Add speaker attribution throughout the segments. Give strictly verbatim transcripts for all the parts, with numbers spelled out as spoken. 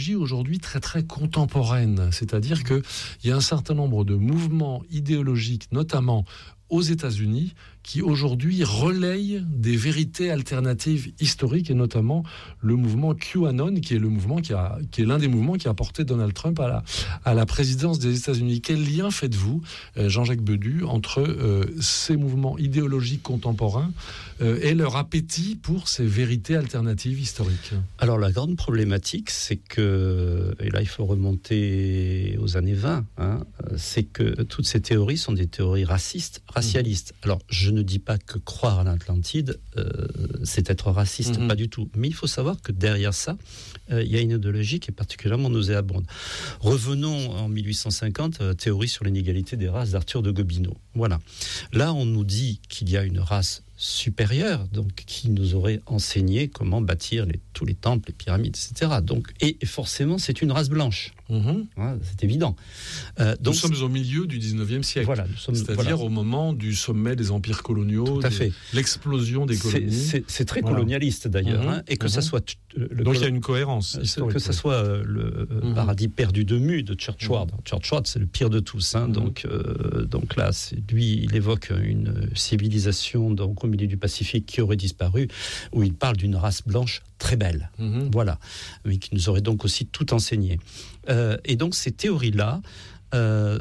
Speaker 1: idéologie aujourd'hui très très contemporaine, c'est-à-dire qu'il y a un certain nombre de mouvements idéologiques, notamment aux États-Unis, qui aujourd'hui relayent des vérités alternatives historiques, et notamment le mouvement QAnon, qui est le mouvement qui a, qui est l'un des mouvements qui a porté Donald Trump à la, à la présidence des États-Unis. Quel lien faites-vous, Jean-Jacques Bedu, entre euh, ces mouvements idéologiques contemporains euh, et leur appétit pour ces vérités alternatives historiques?
Speaker 2: Alors la grande problématique, c'est que, et là il faut remonter aux années vingt, hein, c'est que toutes ces théories sont des théories racistes, racialistes. Alors je ne dis pas que croire à l'Atlantide, euh, c'est être raciste, mmh. pas du tout. Mais il faut savoir que derrière ça, euh, il y a une idéologie qui est particulièrement nauséabonde. Revenons en mille huit cent cinquante, euh, théorie sur l'inégalité des races d'Arthur de Gobineau. Voilà. Là, on nous dit qu'il y a une race supérieure, donc qui nous aurait enseigné comment bâtir les, tous les temples, les pyramides, et cetera. Donc, et, et forcément, c'est une race blanche. Mmh. Hein, c'est évident.
Speaker 1: Euh, donc, nous sommes au milieu du dix-neuvième siècle. Voilà, nous sommes, c'est-à-dire voilà. au moment du sommet des empires coloniaux, tout à fait. Des, l'explosion des colonies.
Speaker 2: C'est, c'est, c'est très voilà. colonialiste d'ailleurs, mmh. hein, et que mmh. ça soit t-
Speaker 1: le donc il y a une cohérence.
Speaker 2: Euh, que ça soit euh, le mmh. paradis perdu de Mu de Churchward. Mmh. Churchward, c'est le pire de tous. Hein, mmh. Donc, euh, donc là, c'est, lui, il évoque une civilisation donc au milieu du Pacifique qui aurait disparu, où il parle d'une race blanche très belle, mmh. voilà, mais qui nous aurait donc aussi tout enseigné. Euh, et donc ces théories-là euh,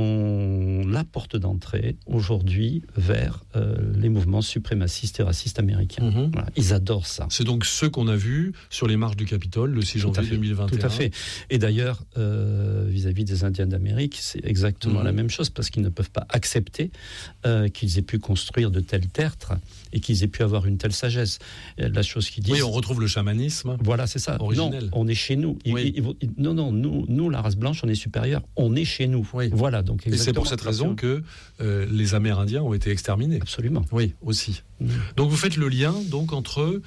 Speaker 2: sont la porte d'entrée aujourd'hui vers euh, les mouvements suprémacistes et racistes américains. Mmh. Voilà, ils adorent ça.
Speaker 1: C'est donc ceux qu'on a vus sur les marches du Capitole le six janvier deux mille vingt et un.
Speaker 2: Tout à fait. Et d'ailleurs, euh, vis-à-vis des Indiens d'Amérique, c'est exactement mmh. la même chose, parce qu'ils ne peuvent pas accepter euh, qu'ils aient pu construire de tels tertres et qu'ils aient pu avoir une telle sagesse. La chose qu'ils disent...
Speaker 1: Oui, on retrouve le chamanisme.
Speaker 2: Voilà, c'est ça.
Speaker 1: Originel.
Speaker 2: Non, on est chez nous.
Speaker 1: Oui.
Speaker 2: Il, il, il, non, non, nous, nous, la race blanche, on est supérieur. On est chez nous.
Speaker 1: Oui.
Speaker 2: Voilà, donc
Speaker 1: exactement. Et c'est pour cette raison que euh, les Amérindiens ont été exterminés.
Speaker 2: Absolument.
Speaker 1: Oui, aussi. Mmh. Donc vous faites le lien donc entre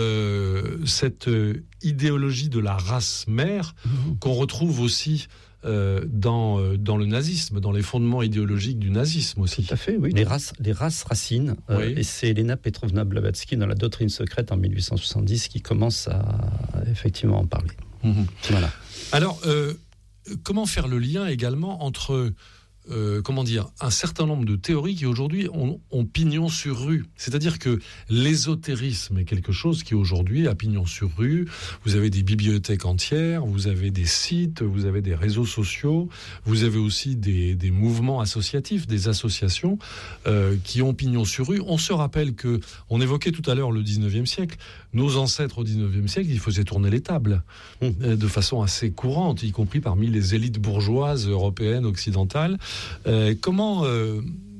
Speaker 1: euh, cette euh, idéologie de la race mère mmh. qu'on retrouve aussi Euh, dans, euh, dans le nazisme, dans les fondements idéologiques du nazisme aussi.
Speaker 2: Tout à fait, oui. Les races, les races racines. Euh, oui. Et c'est Elena Petrovna Blavatsky dans La Doctrine secrète en mille huit cent soixante-dix qui commence à, à effectivement en parler.
Speaker 1: Mmh.
Speaker 2: Voilà.
Speaker 1: Alors, euh, comment faire le lien également entre Euh, comment dire, un certain nombre de théories qui aujourd'hui ont, ont pignon sur rue. C'est-à-dire que l'ésotérisme est quelque chose qui aujourd'hui a pignon sur rue. Vous avez des bibliothèques entières, vous avez des sites, vous avez des réseaux sociaux, vous avez aussi des, des mouvements associatifs, des associations euh, qui ont pignon sur rue. On se rappelle que, on évoquait tout à l'heure le dix-neuvième siècle, nos ancêtres au dix-neuvième siècle, ils faisaient tourner les tables mmh. euh, de façon assez courante, y compris parmi les élites bourgeoises européennes, occidentales. Euh, comment, euh,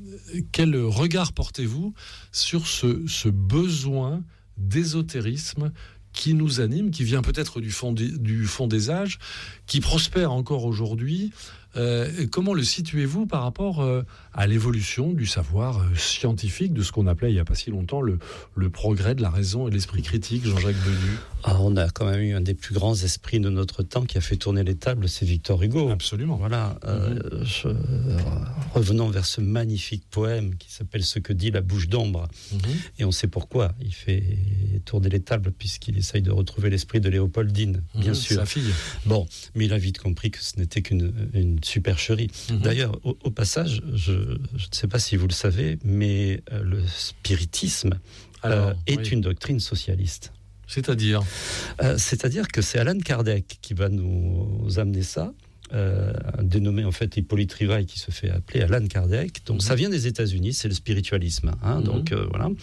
Speaker 1: quel regard portez-vous sur ce, ce besoin d'ésotérisme qui nous anime, qui vient peut-être du fond des, du fond des âges, qui prospère encore aujourd'hui? Euh, comment le situez-vous par rapport euh, à l'évolution du savoir euh, scientifique, de ce qu'on appelait il n'y a pas si longtemps le, le progrès de la raison et de l'esprit critique, Jean-Jacques Bedu?
Speaker 2: Ah, on a quand même eu un des plus grands esprits de notre temps qui a fait tourner les tables, c'est Victor Hugo.
Speaker 1: Absolument.
Speaker 2: Voilà. Euh, mmh. je, euh, revenons vers ce magnifique poème qui s'appelle « Ce que dit la bouche d'ombre mmh. ». Et on sait pourquoi il fait tourner les tables, puisqu'il essaye de retrouver l'esprit de Léopoldine, mmh. bien sûr.
Speaker 1: Sa fille.
Speaker 2: Bon, mais il a vite compris que ce n'était qu'une une supercherie. Mmh. D'ailleurs, au, au passage, je, je ne sais pas si vous le savez, mais euh, le spiritisme Alors, euh, est oui. une doctrine socialiste.
Speaker 1: C'est-à-dire
Speaker 2: euh, C'est-à-dire que c'est Allan Kardec qui va nous amener ça, euh, dénommé en fait Hippolyte Rivail, qui se fait appeler Allan Kardec. Donc mmh. ça vient des États-Unis, c'est le spiritualisme. Hein, mmh. Donc euh, voilà.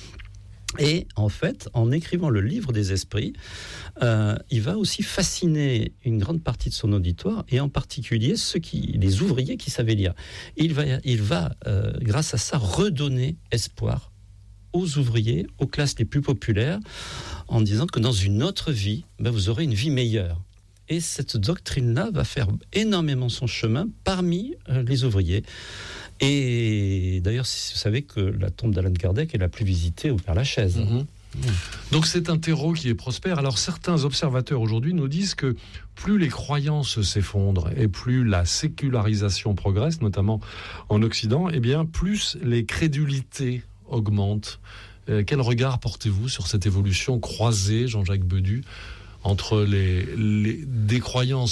Speaker 2: Et en fait, en écrivant le livre des esprits, euh, il va aussi fasciner une grande partie de son auditoire, et en particulier ceux qui, les ouvriers qui savaient lire. Et il va, il va euh, grâce à ça, redonner espoir aux ouvriers, aux classes les plus populaires, en disant que dans une autre vie, ben, vous aurez une vie meilleure. Et cette doctrine-là va faire énormément son chemin parmi euh, les ouvriers. Et d'ailleurs, vous savez que la tombe d'Allan Kardec est la plus visitée au Père-Lachaise. Mmh.
Speaker 1: Mmh. Donc c'est un terreau qui est prospère. Alors certains observateurs aujourd'hui nous disent que plus les croyances s'effondrent et plus la sécularisation progresse, notamment en Occident, eh bien plus les crédulités augmentent. Euh, quel regard portez-vous sur cette évolution croisée, Jean-Jacques Bedu, entre les, les, des croyances